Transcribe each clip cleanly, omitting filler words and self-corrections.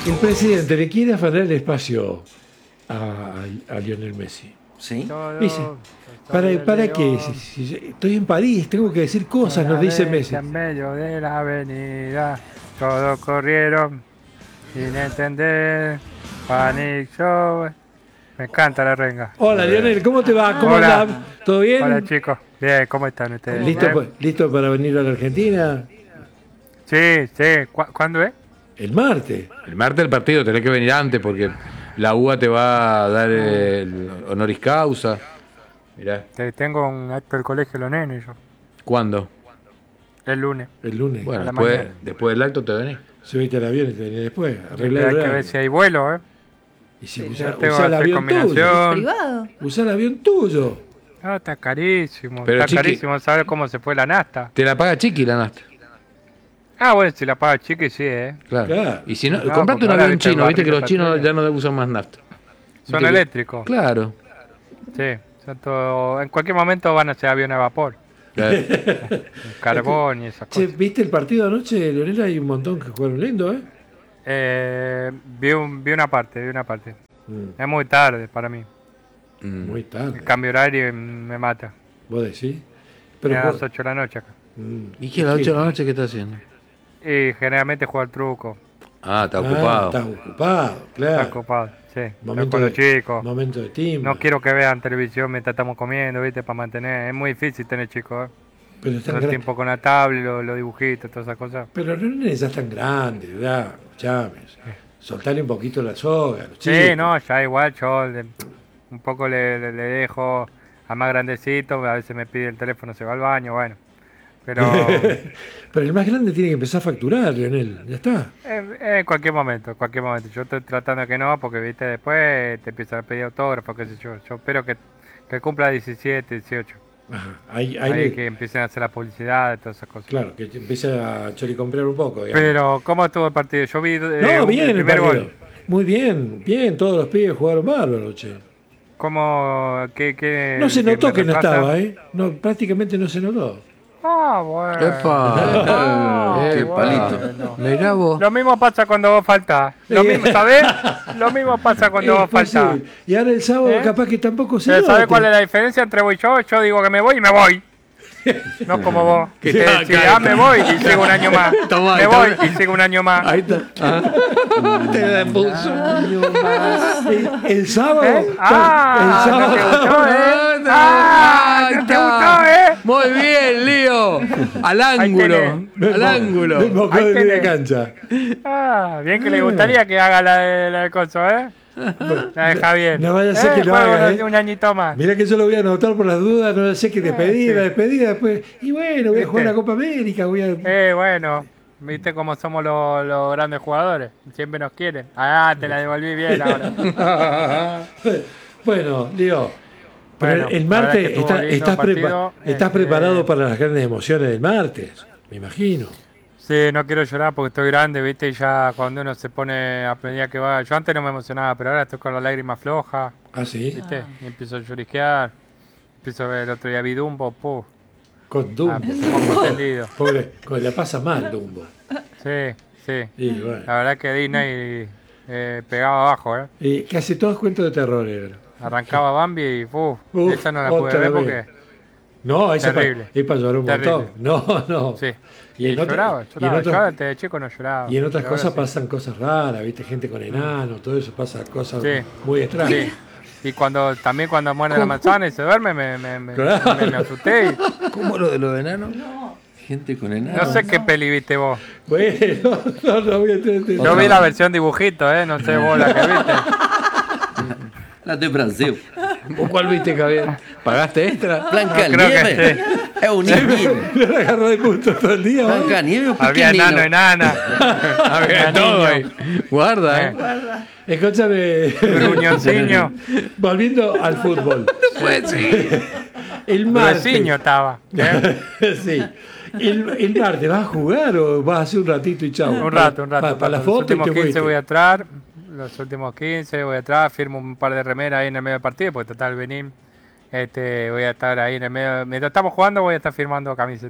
El presidente le quiere afanar el espacio a Lionel Messi. ¿Sí? Dice, ¿para qué? Si estoy en París, tengo que decir cosas, nos dice Messi. En medio de la avenida, todos corrieron sin entender. Panic Show. Me encanta la renga. Hola Lionel, ¿cómo te va? ¿Cómo Hola. andás? ¿Todo bien? Hola chicos. Bien, ¿cómo están ustedes? ¿Listo para venir a la Argentina? Sí. ¿Cuándo es? El martes. El martes del partido tenés que venir antes porque la UBA te va a dar el honoris causa. Mirá. Tengo un acto del colegio de los nenes yo. ¿Cuándo? El lunes. El lunes. Bueno, A la después, mañana. después del acto te venís. Subiste al avión y te venís después. Arreglá Hay el que horario. ver si hay vuelo, ¿eh? Y si Yo usá tengo que el hacer avión tuyo. combinación. Privado. Usá el avión tuyo. No, está carísimo. Pero, está Chiqui- carísimo saber cómo se fue la nafta. Te la paga Chiqui la nafta. Ah, bueno, si la paga Chiqui, sí, ¿eh? Claro. Claro. Y si no, No, comprate porque un ahora avión viste el chino, viste que barril los de chinos petróleo. ya no usan más nafta. Son Viste que- eléctricos. Claro. Sí, son todo, en cualquier momento van a ser aviones a vapor. Claro. Carbón y esas Che, cosas. ¿viste el partido anoche, Lionel? Hay un montón que jugaron lindo, ¿eh? Vi una parte. Mm, Es muy tarde para mí. Muy tarde. El cambio horario me mata. ¿Vos decís? Es a las jugó- 8 de la noche acá. ¿Y qué a las 8 de la noche qué está haciendo? Y generalmente juego al truco. Ah, está ocupado. Estás ocupado, claro. Está ocupado, sí. Estoy Momento con los de- chicos. Momento de timbre. No quiero que vean televisión mientras estamos comiendo, ¿viste? Para mantener. Es muy difícil tener chicos, ¿eh? Pero están Todo el gra- tiempo con la tablet, los dibujitos, todas esas cosas. Pero los nenes ya están grandes, ¿verdad? Escuchame. Soltarle un poquito la soga. a los Sí, chicos. no, ya igual yo un poco le dejo a más grandecito, a veces me pide el teléfono, se va al baño, bueno. Pero Pero el más grande tiene que empezar a facturar, Lionel. Ya está. en cualquier momento. Yo estoy tratando de que no, porque viste después te empiezan a pedir autógrafos, qué sé yo. Yo espero que cumpla 17, 18. Ajá. Ahí Ahí que empiecen a hacer la publicidad y todas esas cosas. Claro, que te empiece a choricomprar un poco, digamos. Pero, ¿cómo estuvo el partido? Yo vi No, bien el primer partido. gol. Muy bien, bien. Todos los pibes jugaron bárbaro, che. ¿Cómo? ¿Qué No se notó me que no repasa? estaba, ¿eh? No, prácticamente no se notó. Ah, bueno. ¡Epa! Qué bueno. palito. Mirá vos. Lo mismo pasa cuando vos faltás. Lo mismo, ¿sabés? Lo mismo pasa cuando vos Pues sí. faltás. Y ahora el sábado ¿Eh? capaz que tampoco se ¿Sabés note. cuál es la diferencia entre vos y yo? Yo digo que me voy y me voy. No como vos. Que te Ah, decís, claro. me voy y sigo un año más. Tomá, Me voy tomá. y sigo un año más. Ahí está. Te la puso. El sábado. ¿Eh? Ah, el no te sábado. gustó, ¿eh? Ah, no te gustó, ¿eh? Muy bien, Lío. Al ángulo. tenés. Al ángulo. Me mojó Ahí de media tenés. cancha. Ah, bien que le gustaría que haga la de coso, ¿eh? La de Javier. No vaya a ser que lo juega haga, un- ¿eh? un añito más. Mirá que yo lo voy a anotar por las dudas, no sé qué despedida, sí. despedida después. Y bueno, voy a jugar ¿Viste? la Copa América, voy a. Bueno, viste cómo somos los grandes jugadores. Siempre nos quieren. Ah, te la devolví bien ahora. Bueno, Leo, pero Bueno, el la verdad martes que estuvo lindo estás, el partido, estás preparado para las grandes emociones del martes, me imagino. Sí, no quiero llorar porque estoy grande, viste, y ya cuando uno se pone a medida que va. Yo antes no me emocionaba, pero ahora estoy con la lágrima floja, Ah, sí, viste, y empiezo a llorisquear. Empiezo a ver el otro día vi Dumbo, con Dumbo. un poco entendido. Pobre, la pasa mal Dumbo. Sí, sí. Y bueno, La verdad que Disney pegaba abajo, y casi todos cuentos de terror eran. Arrancaba Bambi y esa no la pude otra ver vez. porque. No, esa Terrible. es para llorar un Terrible. montón. No, no. Sí. Y Y en otra- lloraba. y en otros- Yo antes de chico no lloraba. Y en otras pero ahora cosas sí. pasan cosas raras, ¿viste? Gente con enanos, todo eso pasa cosas Sí. muy extrañas. Sí. Y también cuando muere la manzana y se duerme, Claro. me asusté. Y ¿Cómo lo de los enanos? Gente con enanos. no sé qué peli viste vos. Bueno, no voy a entender. Yo vi la versión dibujito, no sé vos la que viste. La de Brasil. ¿Vos cuál viste, Javier? ¿Pagaste extra? Blanca creo que Nieve. Es un niño. Me la agarró de punto todo el día. ¿vale? Blanca Nieve o Había pequeñino. enano, enana. Había todo ahí. Guarda, Eh. Escúchame. Gruñonciño. Volviendo al fútbol. Pues sí. El martes. Gruesiño estaba. Sí. El martes, ¿vas a jugar o vas a hacer un ratito y chao? Un rato. Para la Los foto y últimos te 15 fuiste. voy a entrar. Los últimos 15 voy a entrar. Firmo un par de remeras ahí en el medio del partido, porque total venir. Voy a estar ahí en el medio. Mientras estamos jugando voy a estar firmando camisetas.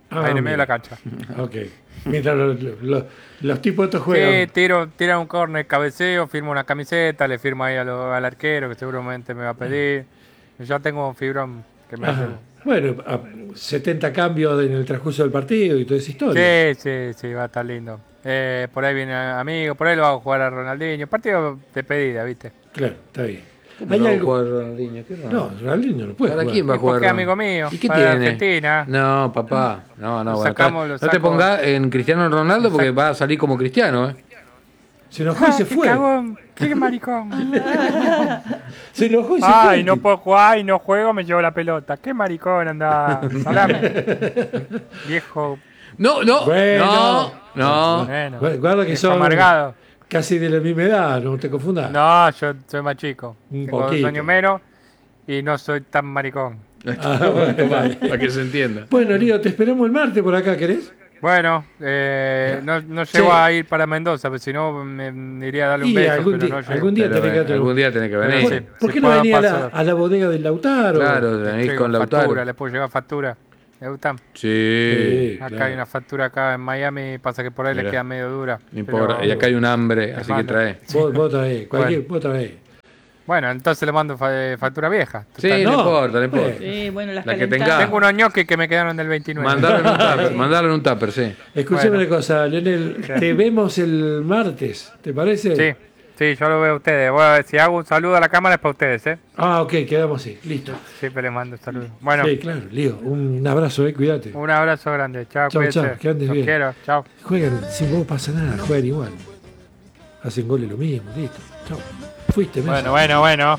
Ah, ahí en el medio mira. de la cancha. Ok. Mientras los tipos estos juegan. Sí, tira un córner, cabeceo, firmo una camiseta, le firmo ahí al arquero que seguramente me va a pedir. Ya tengo un fibrón que me hace. Ajá. Bueno, 70 cambios en el transcurso del partido y toda esa historia. Sí, va a estar lindo. Por ahí viene amigo, por ahí lo hago jugar a Ronaldinho. Partido de pedida, ¿viste? Claro, está bien. ¿Cómo ¿Hay no va a algo? jugar Ronaldinho? ¿Qué raro? No, Ronaldinho no puede ¿Para jugar. quién va a ¿Y jugar? por qué amigo mío? ¿Y qué Para tiene? Argentina. No, papá. No, Lo bueno, sacamos, lo no te saco. pongas en Cristiano Ronaldo porque va a salir como Cristiano, ¿eh? Se enojó y se qué fue. cagón, qué maricón. Se enojó y se fue. Ay, no puedo jugar y no juego, me llevo la pelota. Qué maricón, anda. Salame. Viejo. No, no, Bueno. no. Bueno, Guarda que viejo son amargado. casi de la misma edad, no te confundas. No, yo soy más chico. Un Tengo 2 poquito. años menos y no soy tan maricón. Ah, bueno, vale. Para que se entienda. Bueno, Lío, te esperamos el martes por acá, ¿querés? Bueno, no llego Sí. a ir para Mendoza, porque si no me iría a darle un Y beso, algún pero día- no llego. algún día Pero, tenés que algún día tenés que venir. Sí. ¿Por si qué no puedo venís pasar. a la bodega del Lautaro? Claro, venís Traigo con factura, Lautaro. le puedo llevar factura. ¿Le gustan? Sí. Acá claro. hay una factura acá en Miami, pasa que por ahí Mirá. le queda medio dura. No importa. pero- Y acá hay un hambre, así que mando. trae. Vos traés, vos traés. Bueno, entonces le mando factura vieja. Sí, Total. no No. importa, no importa. Sí, bueno, las La que calentadas. tenga. Tengo unos ñoquis que me quedaron del 29. Mandalo en un tupper, mandalo en un tupper, sí. Escuchame Bueno. una cosa, Leonel, te vemos el martes, ¿te parece? Sí, yo lo veo a ustedes. Bueno, si hago un saludo a la cámara es para ustedes, ¿eh? Ah, ok, quedamos así, listo. Siempre les mando saludos. Bueno, Sí, claro, Lío, un abrazo, cuídate. un abrazo grande. Chao, Chau, cuídense. chau, que andes Los bien. quiero. Chao. Juegan, sin vos pasa nada, juegan igual. Hacen goles lo mismo, listo. Chao. Fuiste, Messi. Bueno.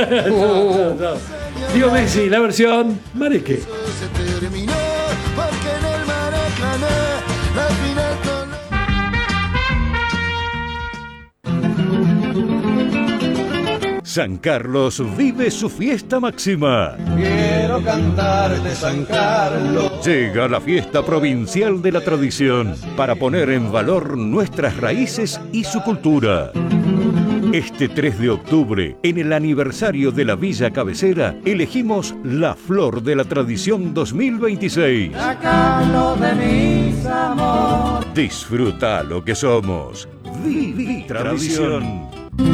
Lío Messi, la versión Mareque. Se terminó porque en el Maracaná la final con San Carlos vive su fiesta máxima. Quiero cantarte San Carlos. Llega la fiesta provincial de la tradición para poner en valor nuestras raíces y su cultura. Este 3 de octubre, en el aniversario de la Villa Cabecera, elegimos la Flor de la Tradición 2026. Carlos de mis amores. Disfruta lo que somos. Vivi Tradición.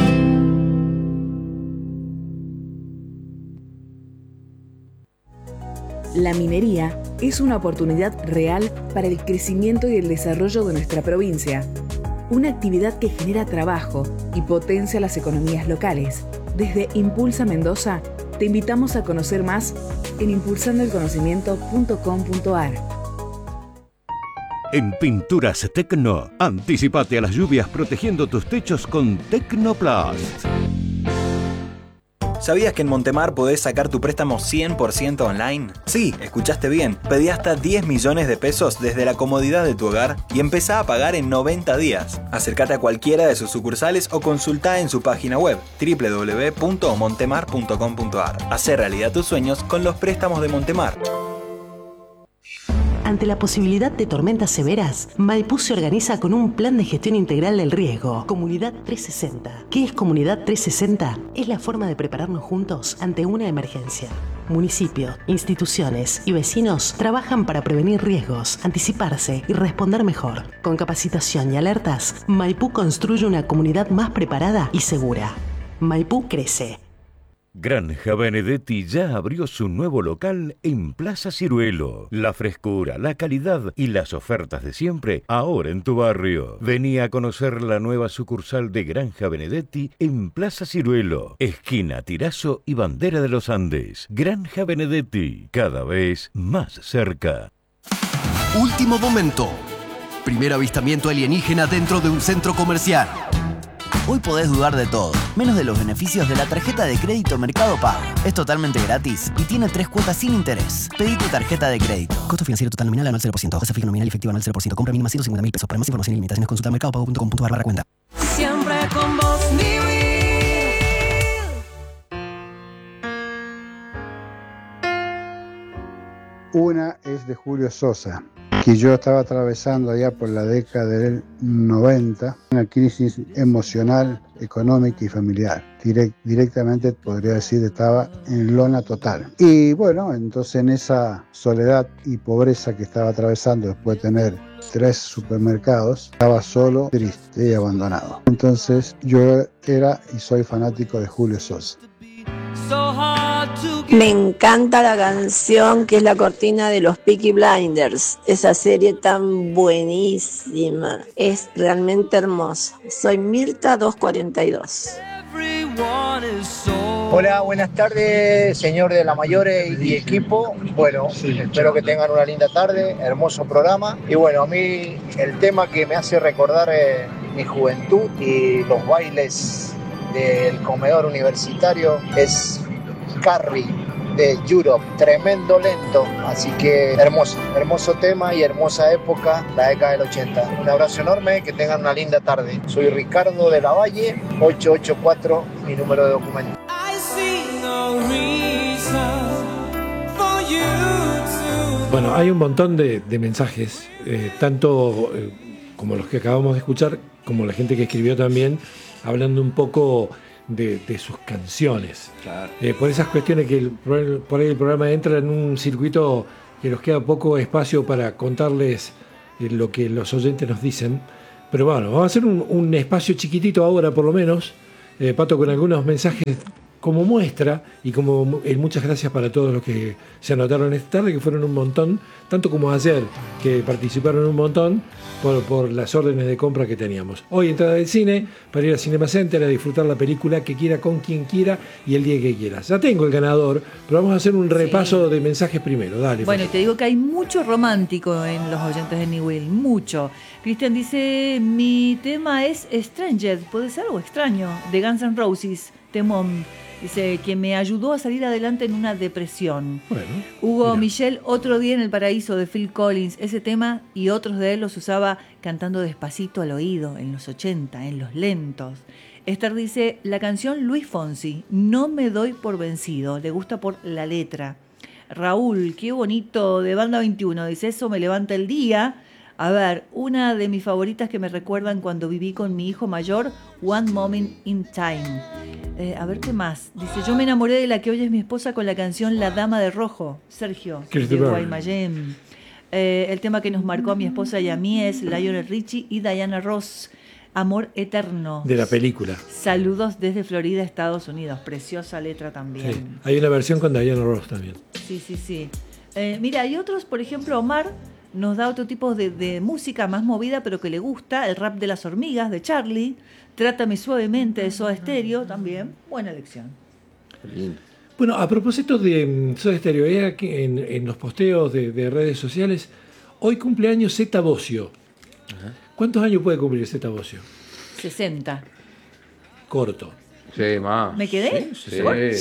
La minería es una oportunidad real para el crecimiento y el desarrollo de nuestra provincia. Una actividad que genera trabajo y potencia las economías locales. Desde Impulsa Mendoza, te invitamos a conocer más en impulsandoelconocimiento.com.ar. En Pinturas Tecno, anticipate a las lluvias protegiendo tus techos con Tecnoplast. ¿Sabías que en Montemar podés sacar tu préstamo 100% online? Sí, escuchaste bien. Pedí hasta 10 millones de pesos desde la comodidad de tu hogar y empezá a pagar en 90 días. Acércate a cualquiera de sus sucursales o consultá en su página web www.montemar.com.ar. Hacé realidad tus sueños con los préstamos de Montemar. Ante la posibilidad de tormentas severas, Maipú se organiza con un plan de gestión integral del riesgo, Comunidad 360. ¿Qué es Comunidad 360? Es la forma de prepararnos juntos ante una emergencia. Municipios, instituciones y vecinos trabajan para prevenir riesgos, anticiparse y responder mejor. Con capacitación y alertas, Maipú construye una comunidad más preparada y segura. Maipú crece. Granja Benedetti ya abrió su nuevo local en Plaza Ciruelo. La frescura, la calidad y las ofertas de siempre ahora en tu barrio. Vení a conocer la nueva sucursal de Granja Benedetti en Plaza Ciruelo, esquina Tirazo y Bandera de los Andes. Granja Benedetti, cada vez más cerca. Último momento. Primer avistamiento alienígena dentro de un centro comercial. Hoy podés dudar de todo, menos de los beneficios de la tarjeta de crédito Mercado Pago. Es totalmente gratis y tiene 3 cuotas sin interés. Pedí tu tarjeta de crédito. Costo financiero total nominal anual 0%. Tasa fija nominal y efectiva anual 0%. Compra mínima 150.000 pesos. Para más información y limitaciones consulta mercadopago.com.ar/cuenta. Siempre con vos, vivir. Una es de Julio Sosa. que yo estaba atravesando allá por la década del 90 una crisis emocional, económica y familiar. Directamente podría decir que estaba en lona total. Y bueno, entonces en esa soledad y pobreza que estaba atravesando después de tener 3 supermercados, estaba solo, triste y abandonado. Entonces yo era y soy fanático de Julio Sosa. Me encanta la canción que es la cortina de los Peaky Blinders. Esa serie tan buenísima. Es realmente hermosa. Soy Mirta 242. Hola, buenas tardes, señor de la Mayores y equipo. Bueno, espero que tengan una linda tarde, hermoso programa. Y bueno, a mí el tema que me hace recordar mi juventud y los bailes del comedor universitario es Carrie de Europe, tremendo lento, así que hermoso tema y hermosa época, la década del 80. Un abrazo enorme, que tengan una linda tarde. Soy Ricardo de la Valle, 884, mi número de documento. Bueno, hay un montón de mensajes, tanto como los que acabamos de escuchar, como la gente que escribió también, hablando un poco de sus canciones. Claro. Por esas cuestiones que por ahí el programa entra en un circuito que nos queda poco espacio para contarles lo que los oyentes nos dicen. Pero bueno, vamos a hacer un espacio chiquitito ahora por lo menos, Pato, con algunos mensajes como muestra y como muchas gracias para todos los que se anotaron esta tarde, que fueron un montón, tanto como ayer, que participaron un montón por las órdenes de compra que teníamos. Hoy entrada del cine para ir al Cinema Center a disfrutar la película que quiera, con quien quiera y el día que quiera. Ya tengo el ganador, pero vamos a hacer un repaso de mensajes primero. Dale. Bueno, y te digo que hay mucho romántico en los oyentes de New Will, mucho. Cristian dice, mi tema es Stranger, puede ser algo extraño, de Guns N' Roses, temón. Dice, que me ayudó a salir adelante en una depresión. Bueno, Hugo mira. Michel, Otro día en el paraíso de Phil Collins. Ese tema y otros de él los usaba cantando despacito al oído en los 80, en los lentos. Esther dice, la canción Luis Fonsi, No me doy por vencido. Le gusta por la letra. Raúl, qué bonito, de Banda 21. Dice, eso me levanta el día. A ver, una de mis favoritas que me recuerdan cuando viví con mi hijo mayor, One Moment in Time. A ver, ¿qué más? Dice, yo me enamoré de la que hoy es mi esposa con la canción La Dama de Rojo, Sergio, de Guaymallén. El tema que nos marcó a mi esposa y a mí es Lionel Richie y Diana Ross, Amor Eterno. De la película. Saludos desde Florida, Estados Unidos. Preciosa letra también. Sí. Hay una versión con Diana Ross también. Sí. Mira, hay otros, por ejemplo, Omar nos da otro tipo de música más movida, pero que le gusta, el rap de las hormigas, de Charlie, Trátame suavemente, de Soda Stereo, también, buena elección. Lindo. Bueno, a propósito de Soda Stereo, aquí en los posteos de redes sociales, hoy cumpleaños Zeta Bosio. ¿Cuántos años puede cumplir Zeta Bosio? 60. Corto. Sí, más. ¿Me quedé? Sí.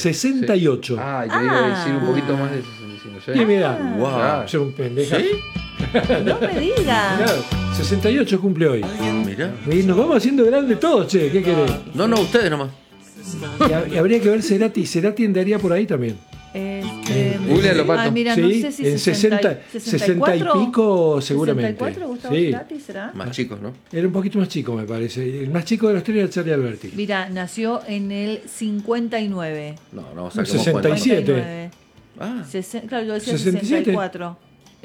68. Ah, yo iba a decir un poquito más de 65. Y mira, Wow. soy un pendeja. ¿Sí? No me digas. Claro, 68 cumple hoy. Mirá. Y nos vamos haciendo grandes todos, che, ¿qué querés? No, ustedes nomás. Y habría que ver Cerati. Cerati andaría por ahí también. Googlealo, Pato. Ah, mira, Sí, no sé si en 60 y pico seguramente. ¿64 Gustavo Sí. Cerati será? Más chicos, ¿no? Era un poquito más chico, me parece. El más chico de los tres era Charlie Alberti. Mira, nació en el 59. No, 67. 59. Ah. Claro, yo decía 67. 64.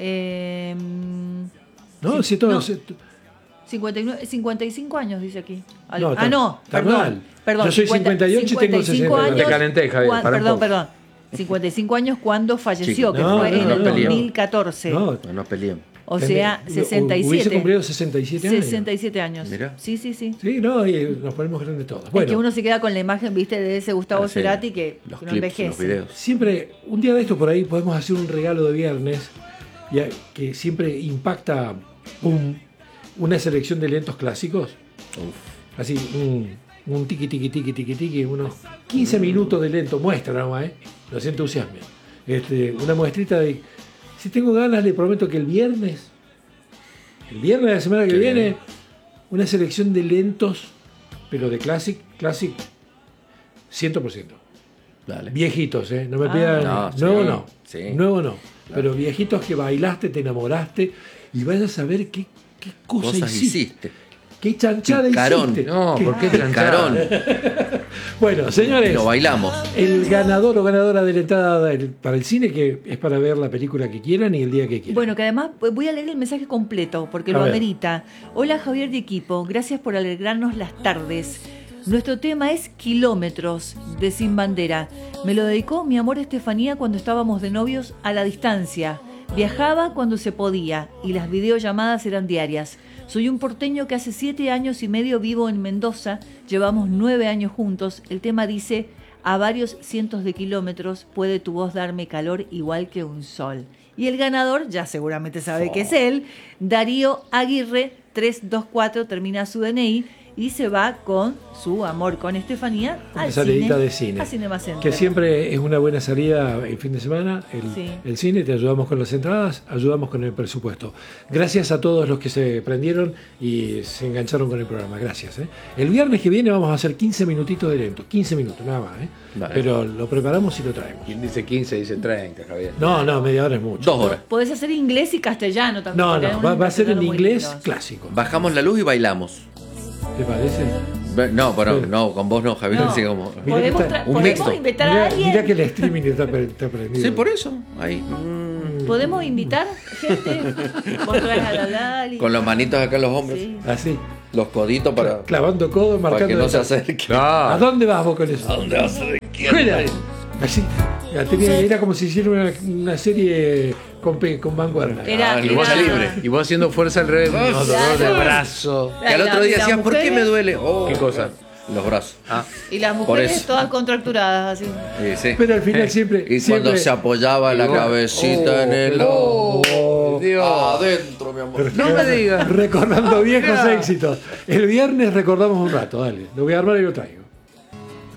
No, si todo. no. 59, 55 años, dice aquí. No, está perdón. mal. Perdón, Yo soy 58 y tengo 60. años, Te calenté, Javier, para un poco. Perdón. 55 años cuando falleció, Chico. que No, fue en no, el no, 2014. No, No peleemos. O sea, hubiese 67. cumplido 67 años. 67 años. Mirá. Sí. Sí, no, y nos ponemos grandes todos. Es Bueno, que uno se queda con la imagen, viste, de ese Gustavo Sí. Cerati que Los no clips, envejece. los videos. siempre, un día de esto por ahí podemos hacer un regalo de viernes que siempre impacta una selección de lentos clásicos. Así, un tiqui, unos 15 minutos de lento, muestra nomás, no se entusiasmen. Una muestrita de... Si tengo ganas, le prometo que el viernes de la semana que viene, una selección de lentos, pero de classic 100%. Dale. Viejitos, no me pidan... No, Nuevo sí, no, sí. nuevo no. Claro. Pero viejitos que bailaste, te enamoraste y vaya a saber qué cosa Cosas hiciste. ¿Qué chanchada Picarón. hiciste? No, ¿por qué chanchada? Bueno, señores. Lo bailamos. El ganador o ganadora de la entrada para el cine, que es para ver la película que quieran y el día que quieran. Bueno, que además voy a leer el mensaje completo porque lo amerita. Hola Javier de equipo, gracias por alegrarnos las tardes. Nuestro tema es Kilómetros de Sin Bandera. Me lo dedicó mi amor Estefanía cuando estábamos de novios a la distancia. Viajaba cuando se podía y las videollamadas eran diarias. Soy un porteño que hace 7 años y medio vivo en Mendoza, llevamos 9 años juntos. El tema dice, a varios cientos de kilómetros puede tu voz darme calor igual que un sol. Y el ganador, ya seguramente sabe que es él, Darío Aguirre, 324, termina su DNI, y se va con su amor con Estefanía al salidita cine, de cine. a Cinema Center. Que siempre es una buena salida el fin de semana, el cine, te ayudamos con las entradas, ayudamos con el presupuesto. Gracias a todos los que se prendieron y se engancharon con el programa, gracias. El viernes que viene vamos a hacer 15 minutitos de lento, 15 minutos, nada más. Vale. Pero lo preparamos y lo traemos. ¿Quién dice 15 dice 30, Javier? No, media hora es mucho. 2 horas. Podés hacer inglés y castellano también. No, porque hay unos va a ser en interpretadores muy inglés lindos. clásico. Bajamos la luz y bailamos. ¿Te parece? No, pero no, con vos no, Javier. No. Así como, Podemos mixto. invitar a alguien. Mira que el streaming está prendido. Sí, por eso. Ahí. ¿Podemos invitar gente? Vos traes a la Lali. Con los manitos acá en los hombros. Sí. Así. Los coditos para. Clavando codos, marcando. Para que no el- se acerque. ¿A dónde vas vos con eso? ¿A dónde vas a ir? Fuera. Así. Era como si hiciera una serie con vanguardia. Y vos, y vos haciendo fuerza al revés, no, dolor de brazo. Que al otro día las decías, ¿por qué me mujeres- duele? ¿Qué cosa? Los brazos. Y las Por mujeres eso. todas contracturadas así. Sí. Pero al final siempre. Y cuando siempre- se apoyaba la cabecita en el. Adentro, mi amor. No me digas. Recordando viejos éxitos. El viernes recordamos un rato, dale. Lo voy a armar y lo traigo.